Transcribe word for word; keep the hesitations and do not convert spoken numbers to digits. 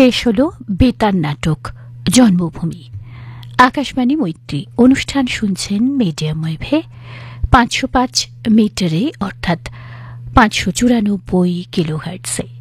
শেষ হল বেতার নাটক জন্মভূমি। আকাশবাণী মৈত্রী অনুষ্ঠান শুনছেন মিডিয়াম ওয়েভে পাঁচশো পাঁচ মিটারে অর্থাৎ পাঁচশো চুরানব্বই কিলোহার্টসে।